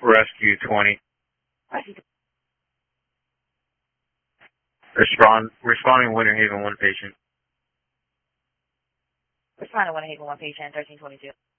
Rescue 20. Responding Winter Haven 1 patient. Responding Winter Haven 1 patient, 1322.